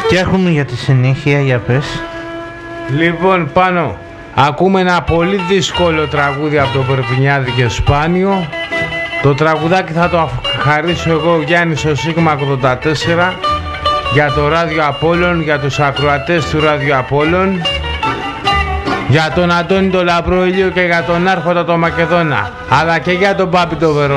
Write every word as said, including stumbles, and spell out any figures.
Τι έχουμε για τη συνέχεια, για πες. Λοιπόν, πάνω, ακούμε ένα πολύ δύσκολο τραγούδι από το Περπινιάδη και Σπάνιο. Το τραγουδάκι θα το χαρίσω εγώ, Γιάννης ο Σίγμα ογδόντα τέσσερα, για το Ράδιο Απόλλων, για τους ακροατές του Ράδιο Απόλλων, για τον Αντώνη τον Λαμπρό Ηλίο και για τον Άρχοντα τον Μακεδόνα, αλλά και για τον Πάπη τον Βερό.